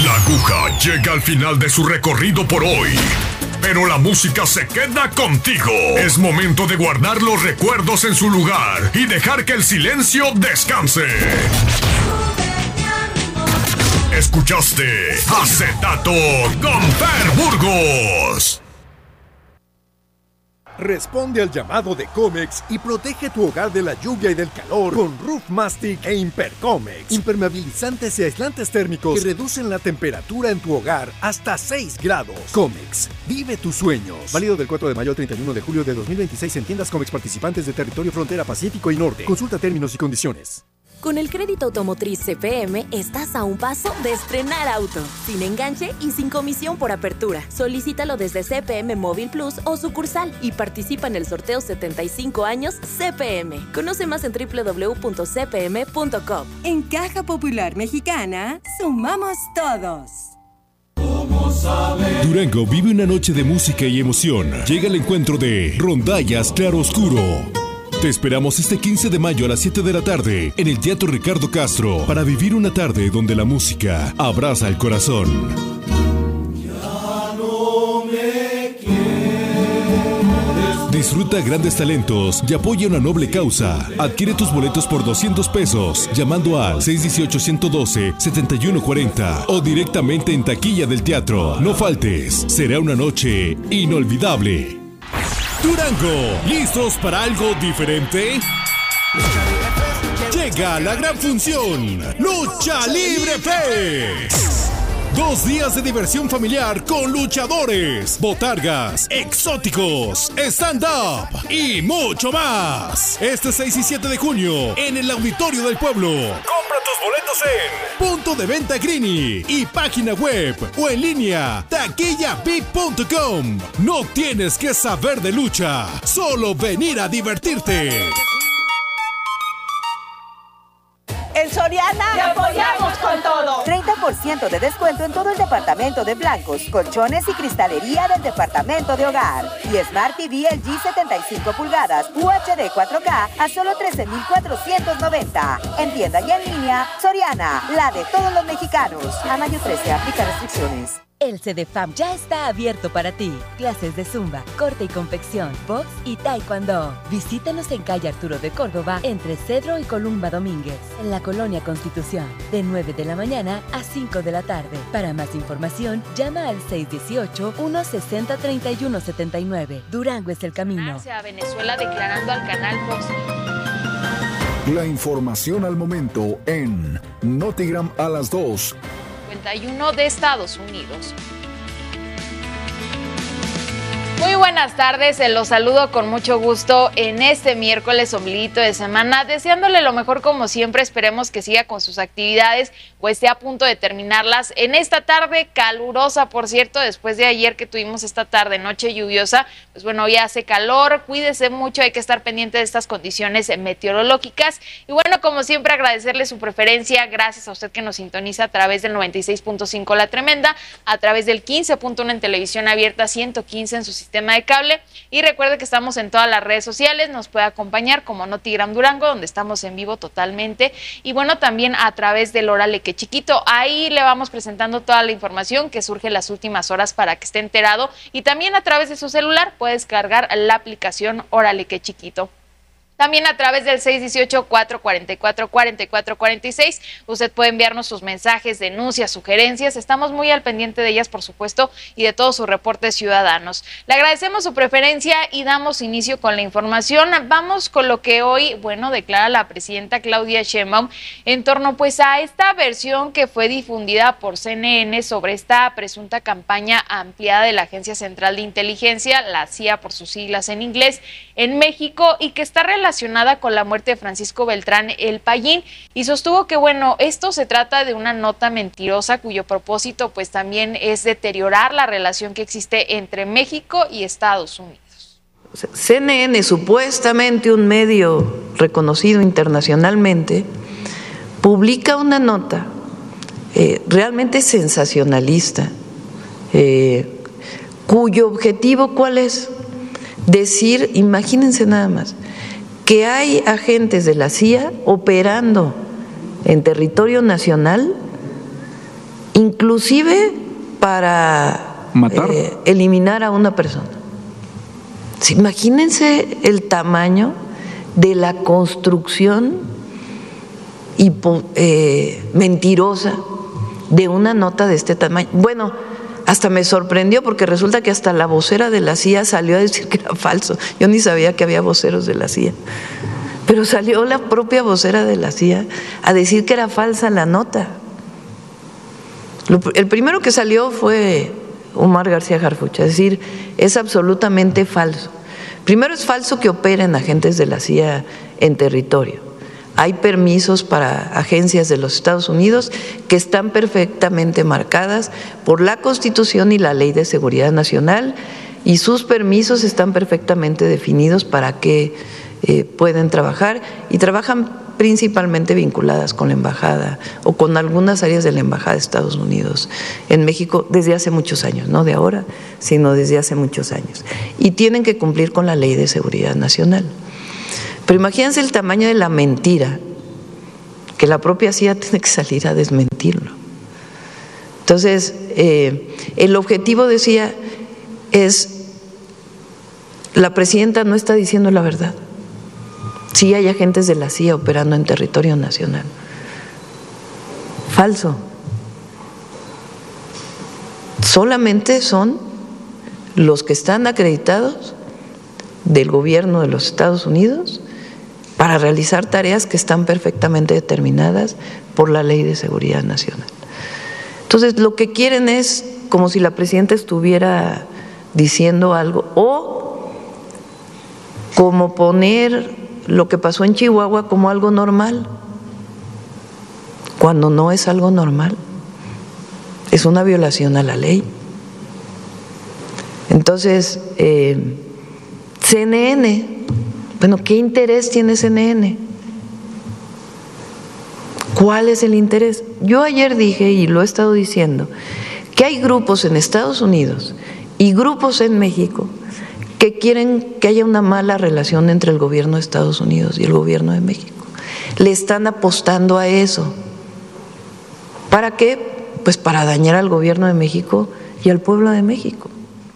La aguja llega al final de su recorrido por hoy, pero la música se queda contigo. Es momento de guardar los recuerdos en su lugar y dejar que el silencio descanse. Escuchaste Acetato con Fer Burgos. Responde al llamado de Comex y protege tu hogar de la lluvia y del calor con Roof Mastic e Impercomex. Impermeabilizantes y aislantes térmicos que reducen la temperatura en tu hogar hasta 6 grados. Comex, vive tus sueños. Válido del 4 de mayo al 31 de julio de 2026 en tiendas Comex participantes de territorio frontera Pacífico y Norte. Consulta términos y condiciones. Con el crédito automotriz CFM estás a un paso de estrenar auto, sin enganche y sin comisión por apertura. Solicítalo desde CFM Móvil Plus o sucursal y participa en el sorteo 75 años CFM. Conoce más en www.cfm.com. En Caja Popular Mexicana, sumamos todos. Durango vive una noche de música y emoción. Llega el encuentro de Rondallas Claroscuro. Te esperamos este 15 de mayo a las 7 de la tarde en el Teatro Ricardo Castro para vivir una tarde donde la música abraza el corazón. Ya no me quieres. Disfruta grandes talentos y apoya una noble causa. Adquiere tus boletos por 200 pesos llamando al 618-112-7140 o directamente en taquilla del teatro. No faltes, será una noche inolvidable. Durango, ¿listos para algo diferente? Llega la gran función, Lucha Libre Fest. 2 días de diversión familiar con luchadores, botargas, exóticos, stand-up y mucho más. Este 6 y 7 de junio en el Auditorio del Pueblo. Compra tus boletos en Punto de Venta Grini y página web o en línea taquillavip.com. No tienes que saber de lucha, solo venir a divertirte. En Soriana ¡te apoyamos con todo! 30% de descuento en todo el departamento de blancos, colchones y cristalería del departamento de hogar. Y Smart TV LG 75 pulgadas UHD 4K a solo 13,490. En tienda y en línea, Soriana, la de todos los mexicanos. A mayo 13, aplica restricciones. El CDFAM ya está abierto para ti. Clases de zumba, corte y confección, box y taekwondo. Visítanos en calle Arturo de Córdoba, entre Cedro y Columba Domínguez, en la Colonia Constitución, de 9 de la mañana a 5 de la tarde. Para más información, llama al 618-160-3179. Durango es el camino. A Venezuela declarando al canal Fox. La información al momento en Notigram a las 2. De Estados Unidos. Muy buenas tardes, los saludo con mucho gusto en este miércoles ombliguito de semana, deseándole lo mejor como siempre. Esperemos que siga con sus actividades o esté a punto de terminarlas en esta tarde calurosa, por cierto, después de ayer que tuvimos esta tarde, noche lluviosa, pues bueno, ya hace calor, cuídese mucho, hay que estar pendiente de estas condiciones meteorológicas. Y bueno, como siempre, agradecerle su preferencia, gracias a usted que nos sintoniza a través del 96.5 La Tremenda, a través del 15.1 en televisión abierta, 115 en su sistema de cable, y recuerde que estamos en todas las redes sociales, nos puede acompañar como Notigram Durango, donde estamos en vivo totalmente, y bueno, también a través del Órale que Chiquito, ahí le vamos presentando toda la información que surge en las últimas horas para que esté enterado, y también a través de su celular puede descargar la aplicación Órale que Chiquito. También a través del 618-444-4446, usted puede enviarnos sus mensajes, denuncias, sugerencias. Estamos muy al pendiente de ellas, por supuesto, y de todos sus reportes ciudadanos. Le agradecemos su preferencia y damos inicio con la información. Vamos con lo que hoy, bueno, declara la presidenta Claudia Sheinbaum en torno, pues, a esta versión que fue difundida por CNN sobre esta presunta campaña ampliada de la Agencia Central de Inteligencia, la CIA por sus siglas en inglés, en México, y que está relacionada con la muerte de Francisco Beltrán El Payín, y sostuvo que, bueno, esto se trata de una nota mentirosa cuyo propósito pues también es deteriorar la relación que existe entre México y Estados Unidos. CNN, supuestamente un medio reconocido internacionalmente, publica una nota realmente sensacionalista, cuyo objetivo, ¿cuál es? Decir, imagínense nada más, que hay agentes de la CIA operando en territorio nacional inclusive para matar, eliminar a una persona. Imagínense el tamaño de la construcción mentirosa de una nota de este tamaño. Bueno, hasta me sorprendió porque resulta que hasta la vocera de la CIA salió a decir que era falso. Yo ni sabía que había voceros de la CIA. Pero salió la propia vocera de la CIA a decir que era falsa la nota. El primero que salió fue Omar García Harfuch, es decir, es absolutamente falso. Primero, es falso que operen agentes de la CIA en territorio. Hay permisos para agencias de los Estados Unidos que están perfectamente marcadas por la Constitución y la Ley de Seguridad Nacional, y sus permisos están perfectamente definidos para que pueden trabajar, y trabajan principalmente vinculadas con la embajada o con algunas áreas de la embajada de Estados Unidos en México desde hace muchos años, no de ahora, sino desde hace muchos años, y tienen que cumplir con la Ley de Seguridad Nacional. Pero imagínense el tamaño de la mentira, que la propia CIA tiene que salir a desmentirlo. Entonces, el objetivo, decía, es, la presidenta no está diciendo la verdad. Sí hay agentes de la CIA operando en territorio nacional. Falso. Solamente son los que están acreditados del gobierno de los Estados Unidos para realizar tareas que están perfectamente determinadas por la Ley de Seguridad Nacional. Entonces, lo que quieren es como si la presidenta estuviera diciendo algo, o como poner lo que pasó en Chihuahua como algo normal, cuando no es algo normal, es una violación a la ley. Entonces, CNN, bueno, ¿qué interés tiene CNN? ¿Cuál es el interés? Yo ayer dije, y lo he estado diciendo, que hay grupos en Estados Unidos y grupos en México que quieren que haya una mala relación entre el gobierno de Estados Unidos y el gobierno de México. Le están apostando a eso. ¿Para qué? Pues para dañar al gobierno de México y al pueblo de México.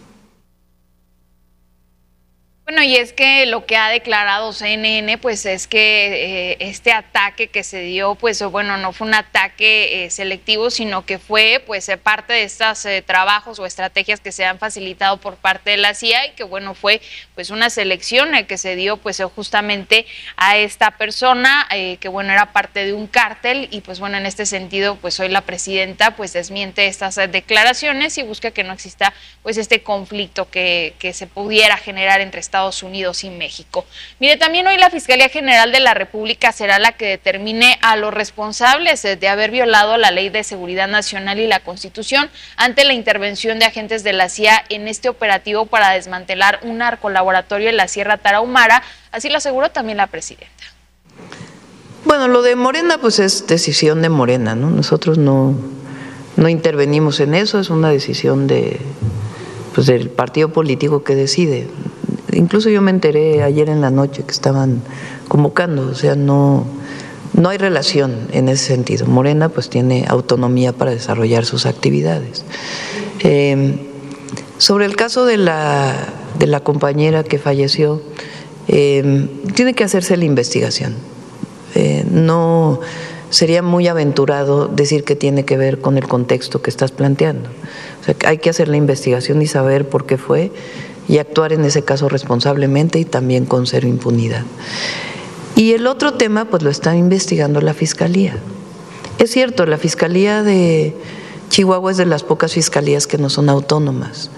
Bueno, y es que lo que ha declarado CNN, pues es que este ataque que se dio, pues bueno, no fue un ataque selectivo, sino que fue pues parte de estos trabajos o estrategias que se han facilitado por parte de la CIA, y que bueno, fue pues una selección que se dio pues justamente a esta persona, que bueno, era parte de un cártel, y pues bueno, en este sentido, pues hoy la presidenta pues desmiente estas declaraciones y busca que no exista pues este conflicto que se pudiera generar entre Estados Unidos y México. Mire, también hoy la Fiscalía General de la República será la que determine a los responsables de haber violado la Ley de Seguridad Nacional y la Constitución ante la intervención de agentes de la CIA en este operativo para desmantelar un narcolaboratorio en la Sierra Tarahumara, así lo aseguró también la presidenta. Bueno, lo de Morena pues es decisión de Morena, ¿no? Nosotros no intervenimos en eso, es una decisión del partido político que decide. Incluso yo me enteré ayer en la noche que estaban convocando, o sea, no hay relación en ese sentido. Morena pues tiene autonomía para desarrollar sus actividades. Sobre el caso de la compañera que falleció, tiene que hacerse la investigación. No sería muy aventurado decir que tiene que ver con el contexto que estás planteando. O sea, hay que hacer la investigación y saber por qué fue, y actuar en ese caso responsablemente y también con cero impunidad. Y el otro tema pues lo está investigando la Fiscalía. Es cierto, la Fiscalía de Chihuahua es de las pocas fiscalías que no son autónomas,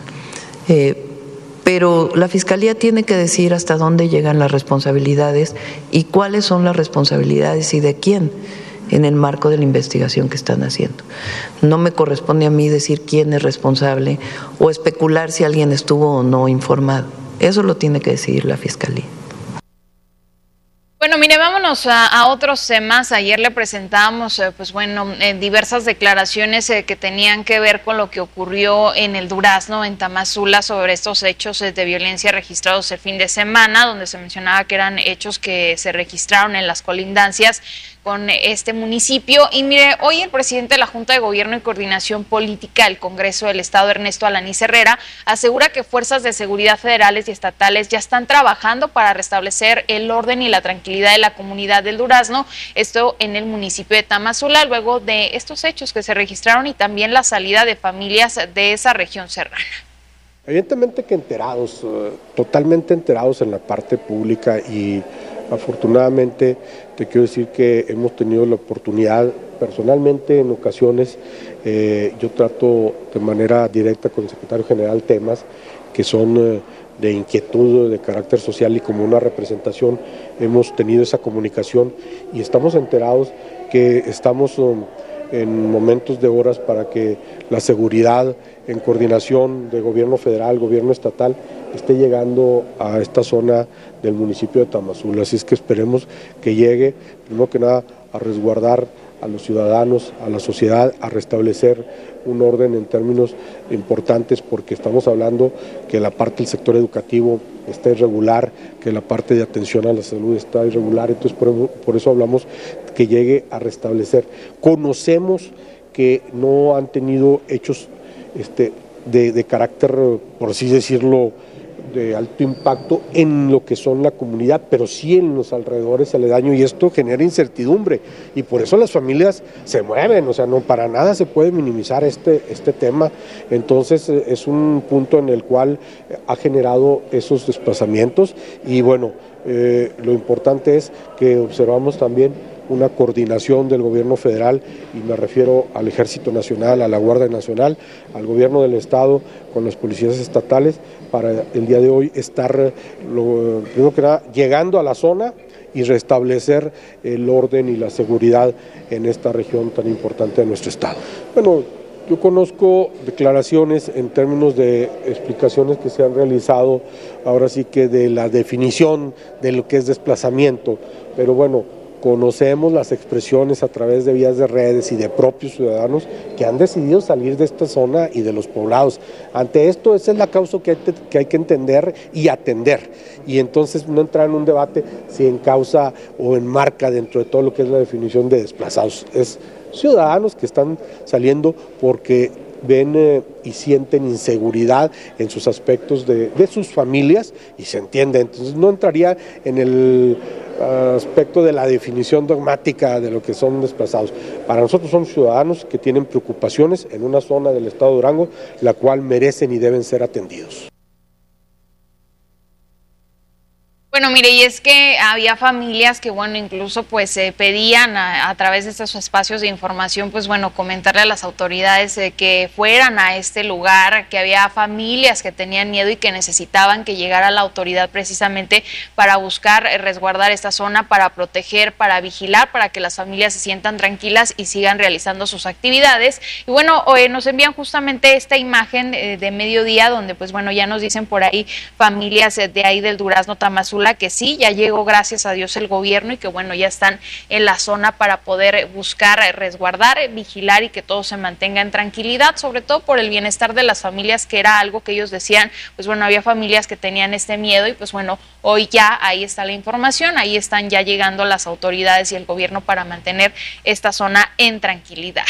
pero la Fiscalía tiene que decir hasta dónde llegan las responsabilidades y cuáles son las responsabilidades y de quién en el marco de la investigación que están haciendo. No me corresponde a mí decir quién es responsable o especular si alguien estuvo o no informado. Eso lo tiene que decidir la Fiscalía. Bueno, mire, vámonos a otros temas. Ayer le presentábamos, diversas declaraciones que tenían que ver con lo que ocurrió en el Durazno, en Tamazula, sobre estos hechos de violencia registrados el fin de semana, donde se mencionaba que eran hechos que se registraron en las colindancias con este municipio. Y mire, hoy el presidente de la Junta de Gobierno y Coordinación Política del Congreso del Estado, Ernesto Alanís Herrera, asegura que fuerzas de seguridad federales y estatales ya están trabajando para restablecer el orden y la tranquilidad de la comunidad del Durazno, esto en el municipio de Tamazula, luego de estos hechos que se registraron y también la salida de familias de esa región serrana. Evidentemente que enterados, totalmente enterados en la parte pública, y afortunadamente te quiero decir que hemos tenido la oportunidad personalmente en ocasiones, yo trato de manera directa con el secretario general temas que son de inquietud, de carácter social, y como una representación hemos tenido esa comunicación y estamos enterados que estamos en momentos de horas para que la seguridad en coordinación de gobierno federal, gobierno estatal, esté llegando a esta zona del municipio de Tamazula. Así es que esperemos que llegue, primero que nada, a resguardar a los ciudadanos, a la sociedad, a restablecer un orden en términos importantes, porque estamos hablando que la parte del sector educativo está irregular, que la parte de atención a la salud está irregular, entonces por eso hablamos que llegue a restablecer. Conocemos que no han tenido hechos de carácter, por así decirlo, de alto impacto en lo que son la comunidad, pero sí en los alrededores aledaños, y esto genera incertidumbre y por eso las familias se mueven, o sea, no para nada se puede minimizar este tema. Entonces es un punto en el cual ha generado esos desplazamientos y bueno, lo importante es que observamos también una coordinación del gobierno federal, y me refiero al Ejército Nacional, a la Guardia Nacional, al gobierno del Estado, con las policías estatales, para el día de hoy estar, primero que nada, llegando a la zona y restablecer el orden y la seguridad en esta región tan importante de nuestro Estado. Bueno, yo conozco declaraciones en términos de explicaciones que se han realizado, ahora sí que de la definición de lo que es desplazamiento, pero bueno, conocemos las expresiones a través de vías de redes y de propios ciudadanos que han decidido salir de esta zona y de los poblados. Ante esto, esa es la causa que hay que entender y atender. Y entonces no entrar en un debate si encausa o enmarca dentro de todo lo que es la definición de desplazados. Es ciudadanos que están saliendo porque ven y sienten inseguridad en sus aspectos de sus familias, y se entiende. Entonces no entraría en el aspecto de la definición dogmática de lo que son desplazados. Para nosotros son ciudadanos que tienen preocupaciones en una zona del estado de Durango, la cual merecen y deben ser atendidos. Bueno, mire, y es que había familias que, bueno, incluso pues pedían a través de estos espacios de información, pues bueno, comentarle a las autoridades que fueran a este lugar, que había familias que tenían miedo y que necesitaban que llegara la autoridad precisamente para buscar resguardar esta zona, para proteger, para vigilar, para que las familias se sientan tranquilas y sigan realizando sus actividades. Y bueno, nos envían justamente esta imagen de mediodía donde pues bueno, ya nos dicen por ahí familias de ahí del Durazno, Tamazula, que sí, ya llegó gracias a Dios el gobierno y que bueno, ya están en la zona para poder buscar, resguardar, vigilar y que todo se mantenga en tranquilidad, sobre todo por el bienestar de las familias, que era algo que ellos decían, pues bueno, había familias que tenían este miedo y pues bueno, hoy ya ahí está la información, ahí están ya llegando las autoridades y el gobierno para mantener esta zona en tranquilidad.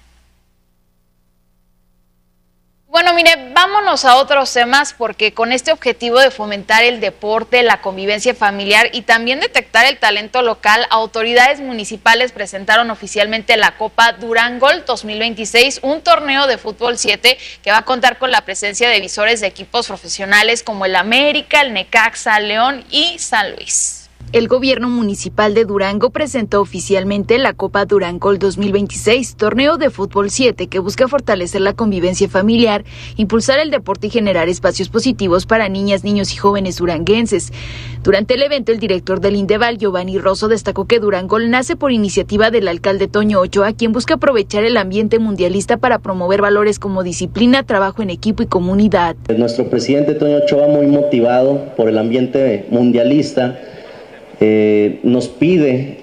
Bueno, mire, vámonos a otros temas porque con este objetivo de fomentar el deporte, la convivencia familiar y también detectar el talento local, autoridades municipales presentaron oficialmente la Copa Durangol 2026, un torneo de fútbol 7 que va a contar con la presencia de visores de equipos profesionales como el América, el Necaxa, León y San Luis. El gobierno municipal de Durango presentó oficialmente la Copa Durangol 2026, torneo de fútbol 7 que busca fortalecer la convivencia familiar, impulsar el deporte y generar espacios positivos para niñas, niños y jóvenes duranguenses. Durante el evento, el director del Indeval, Giovanni Rosso, destacó que Durangol nace por iniciativa del alcalde Toño Ochoa, quien busca aprovechar el ambiente mundialista para promover valores como disciplina, trabajo en equipo y comunidad. Nuestro presidente Toño Ochoa, muy motivado por el ambiente mundialista, nos pide